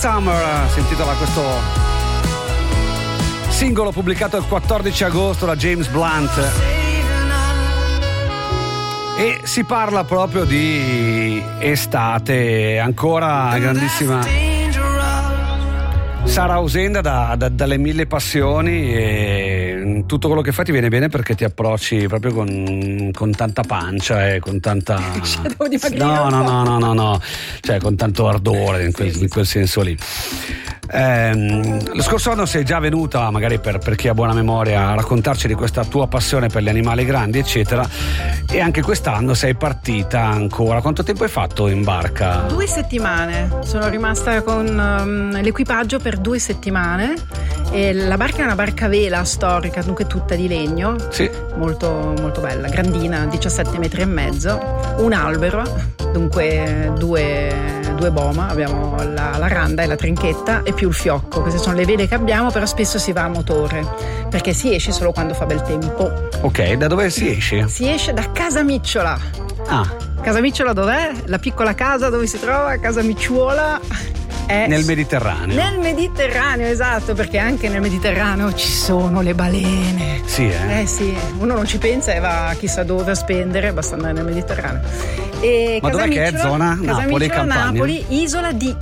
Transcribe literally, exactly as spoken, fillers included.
Summer si intitola questo singolo pubblicato il quattordici agosto da James Blunt, e si parla proprio di estate, ancora grandissima Sara Ausenda da, da, dalle mille passioni, e tutto quello che fai ti viene bene perché ti approcci proprio con, con tanta pancia e con tanta no no no no no no cioè con tanto ardore in quel, in quel senso lì. Ehm, lo scorso anno sei già venuta, magari per, per chi ha buona memoria, a raccontarci di questa tua passione per gli animali grandi eccetera, e anche quest'anno sei partita ancora. Quanto tempo hai fatto in barca? Due settimane, sono rimasta con um, l'equipaggio per due settimane, e la barca è una barca a vela storica, dunque tutta di legno, sì. molto, molto bella, grandina, diciassette metri e mezzo, un albero, dunque due, due boma, abbiamo la, la randa e la trinchetta e più il fiocco. Queste sono le vele che abbiamo, però spesso si va a motore perché si esce solo quando fa bel tempo. Ok, da dove si esce? Si esce da Casamicciola. Ah. Casamicciola dov'è? La piccola casa dove si trova Casamicciuola è nel Mediterraneo. Nel Mediterraneo, esatto, perché anche nel Mediterraneo ci sono le balene. Sì, eh? Eh sì, uno non ci pensa e va chissà dove a spendere, basta andare nel Mediterraneo. E ma dov'è che è? Zona Napoli, Campania? Napoli, isola di